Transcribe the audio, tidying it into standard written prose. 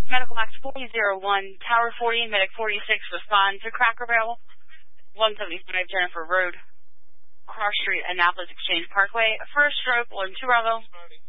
Medical Max 4001, Tower 40, Medic 46, respond to Cracker Barrel, 175 Jennifer Road, Cross Street, Annapolis Exchange Parkway. First stroke, 1-2 Bravo.